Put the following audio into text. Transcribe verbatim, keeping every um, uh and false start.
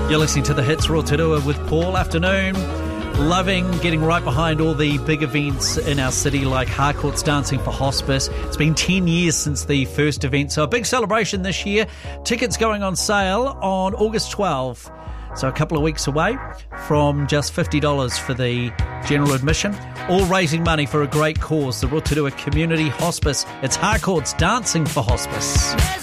You're listening to The Hits Rotorua with Paul. Afternoon. Loving getting right behind all the big events in our city like Harcourt's Dancing for Hospice. It's been ten years since the first event, so a big celebration this year. Tickets going on sale on August twelfth, so a couple of weeks away, from just fifty dollars for the general admission. All raising money for a great cause, the Rotorua Community Hospice. It's Harcourt's Dancing for Hospice.